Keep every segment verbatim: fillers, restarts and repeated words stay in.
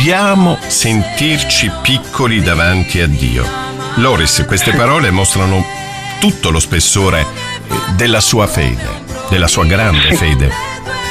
dobbiamo sentirci piccoli davanti a Dio. Loris, queste parole mostrano tutto lo spessore della sua fede, della sua grande sì. fede.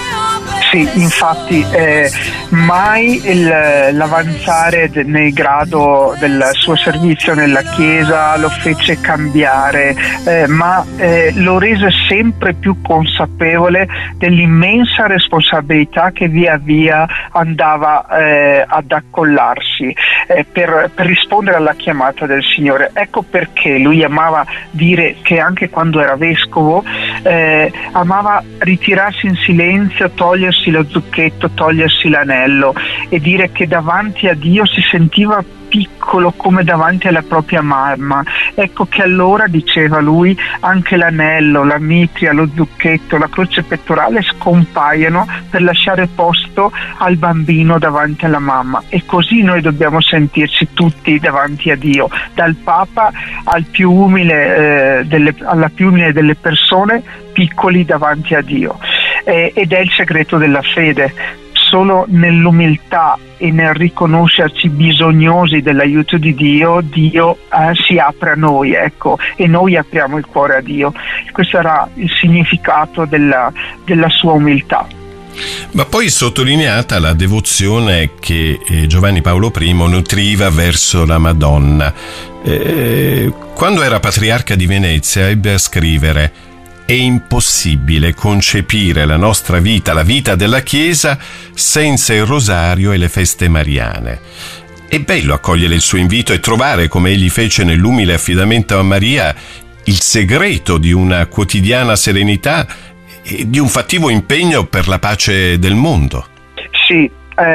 Sì, infatti eh, mai il, l'avanzare de, nel grado del suo servizio nella Chiesa lo fece cambiare, eh, ma eh, lo rese sempre più consapevole dell'immensa responsabilità che via via andava eh, ad accollarsi eh, per, per rispondere alla chiamata del Signore. Ecco perché lui amava dire che anche quando era vescovo eh, amava ritirarsi in silenzio, togliersi lo zucchetto, togliersi l'anello e dire che davanti a Dio si sentiva piccolo come davanti alla propria mamma. Ecco che allora, diceva lui, anche l'anello, la mitria, lo zucchetto, la croce pettorale scompaiono per lasciare posto al bambino davanti alla mamma, e così noi dobbiamo sentirci tutti davanti a Dio, dal Papa al più umile, eh, delle, alla più umile delle persone, piccoli davanti a Dio. Eh, ed è il segreto della fede. Solo nell'umiltà e nel riconoscerci bisognosi dell'aiuto di Dio, Dio eh, si apre a noi, ecco, e noi apriamo il cuore a Dio. Questo era il significato della, della sua umiltà. Ma poi sottolineata la devozione che eh, Giovanni Paolo I nutriva verso la Madonna. Eh, quando era patriarca di Venezia ebbe a scrivere: è impossibile concepire la nostra vita, la vita della Chiesa, senza il rosario e le feste mariane. È bello accogliere il suo invito e trovare, come egli fece nell'umile affidamento a Maria, il segreto di una quotidiana serenità e di un fattivo impegno per la pace del mondo. Sì.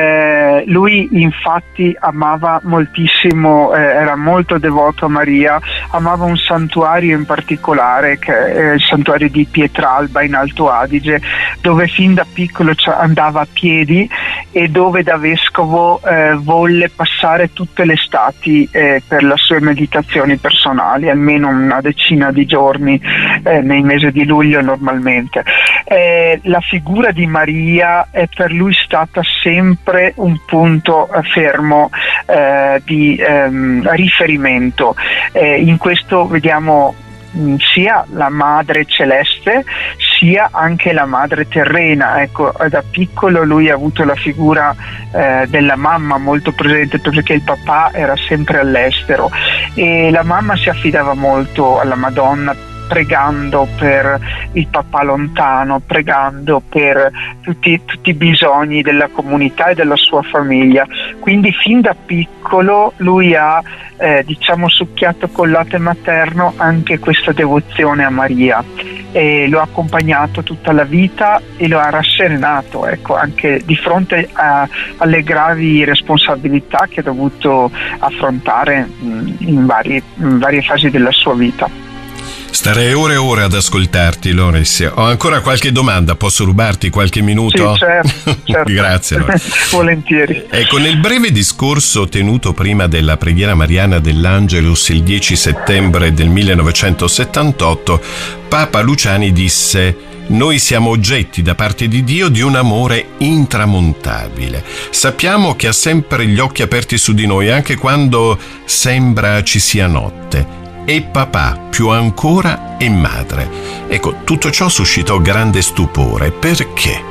Eh, lui infatti amava moltissimo, eh, era molto devoto a Maria, amava un santuario in particolare che è il santuario di Pietralba in Alto Adige, dove fin da piccolo andava a piedi e dove da vescovo eh, volle passare tutte le estati eh, per le sue meditazioni personali, almeno una decina di giorni eh, nei mesi di luglio normalmente. Eh, la figura di Maria è per lui stata sempre sempre un punto fermo eh, di ehm, riferimento. Eh, in questo vediamo mh, sia la madre celeste sia anche la madre terrena. Ecco, da piccolo lui ha avuto la figura eh, della mamma molto presente, perché il papà era sempre all'estero e la mamma si affidava molto alla Madonna, pregando per il papà lontano, pregando per tutti, tutti i bisogni della comunità e della sua famiglia. Quindi fin da piccolo lui ha eh, diciamo succhiato col latte materno anche questa devozione a Maria, e lo ha accompagnato tutta la vita e lo ha rasserenato, ecco, anche di fronte a, alle gravi responsabilità che ha dovuto affrontare mh, in, vari, in varie fasi della sua vita. Starei ore e ore ad ascoltarti, Loris. Ho ancora qualche domanda, posso rubarti qualche minuto? Sì, certo, certo. Grazie, Loris. Volentieri. Ecco, nel breve discorso tenuto prima della preghiera mariana dell'Angelus il dieci settembre del millenovecentosettantotto, Papa Luciani disse: noi siamo oggetti da parte di Dio di un amore intramontabile. Sappiamo che ha sempre gli occhi aperti su di noi, anche quando sembra ci sia notte. E papà, più ancora, è madre. Ecco, tutto ciò suscitò grande stupore. Perché?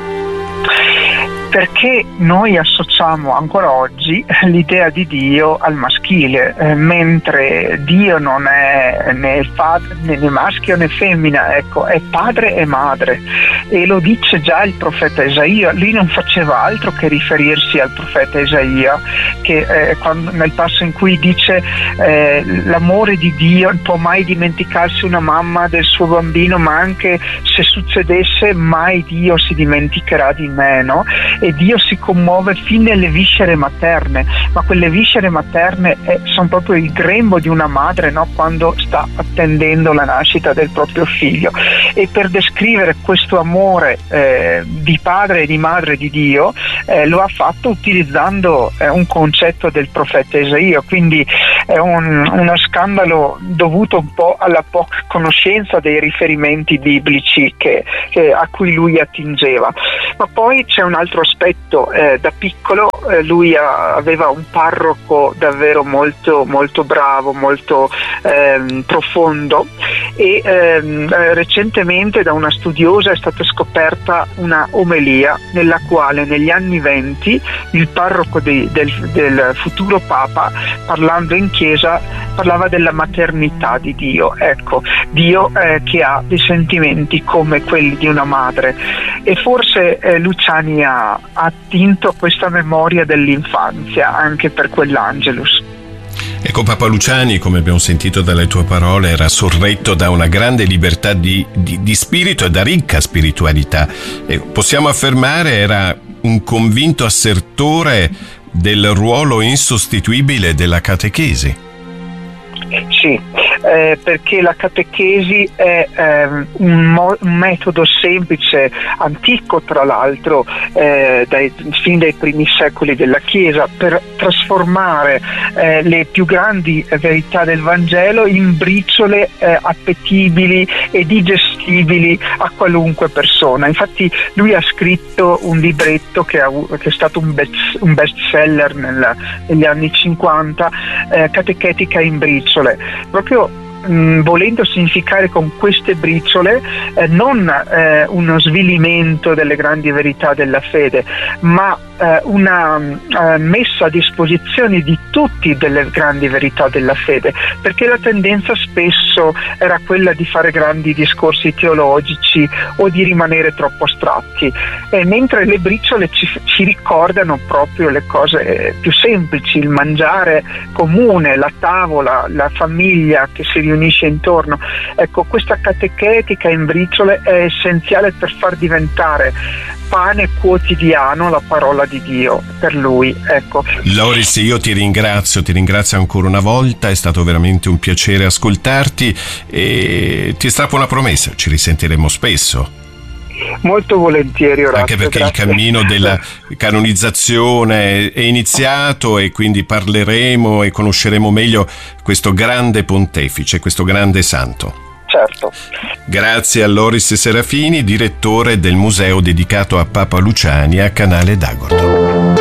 Perché noi associamo ancora oggi l'idea di Dio al maschile, eh, mentre Dio non è né, padre, né maschio né femmina, ecco, è padre e madre, e lo dice già il profeta Isaia. Lui non faceva altro che riferirsi al profeta Isaia, che eh, quando, nel passo in cui dice eh, l'amore di Dio non può mai dimenticarsi una mamma del suo bambino, ma anche se succedesse mai Dio si dimenticherà di me, no? E Dio si commuove fin nelle viscere materne, ma quelle viscere materne eh, sono proprio il grembo di una madre, no? Quando sta attendendo la nascita del proprio figlio. E per descrivere questo amore eh, di padre e di madre di Dio eh, lo ha fatto utilizzando eh, un concetto del profeta Isaia. Quindi è un, uno scandalo dovuto un po' alla poca conoscenza dei riferimenti biblici che, che, a cui lui attingeva. Ma poi c'è un altro aspetto, eh, da piccolo eh, lui ha, aveva un parroco davvero molto, molto bravo, molto ehm, profondo, e ehm, recentemente da una studiosa è stata scoperta una omelia nella quale negli anni venti il parroco di, del, del futuro Papa, parlando in chiesa, parlava della maternità di Dio, ecco, Dio eh, che ha dei sentimenti come quelli di una madre, e forse eh, Luciani ha, ha attinto a questa memoria dell'infanzia anche per quell'Angelus. Ecco, Papa Luciani, come abbiamo sentito dalle tue parole, era sorretto da una grande libertà di, di, di spirito e da ricca spiritualità. E possiamo affermare era un convinto assertore del ruolo insostituibile della catechesi. Sì, eh, perché la catechesi è eh, un, mo- un metodo semplice, antico tra l'altro, eh, dai, fin dai primi secoli della Chiesa, per trasformare eh, le più grandi verità del Vangelo in briciole eh, appetibili e digestibili a qualunque persona. Infatti lui ha scritto un libretto che, ha, che è stato un best, un best seller nel, negli anni cinquanta, eh, Catechetica in briciole, proprio mh, volendo significare con queste briciole eh, non eh, uno svilimento delle grandi verità della fede, ma eh, una eh, messa a disposizione di tutti delle grandi verità della fede, perché la tendenza spesso era quella di fare grandi discorsi teologici o di rimanere troppo astratti, e mentre le briciole ci, ci ricordano proprio le cose più semplici, il mangiare comune, la tavola, la famiglia che si riunisce intorno. Ecco, questa catechetica in briciole è essenziale per far diventare pane quotidiano la parola di Dio per lui, ecco. Loris, io ti ringrazio, ti ringrazio ancora una volta, è stato veramente un piacere ascoltarti e ti strappo una promessa, ci risentiremo spesso. Molto volentieri, Orazio. Anche perché grazie. Il cammino della canonizzazione è iniziato e quindi parleremo e conosceremo meglio questo grande pontefice, questo grande santo. Certo. Grazie a Loris Serafini, direttore del museo dedicato a Papa Luciani a Canale d'Agordo.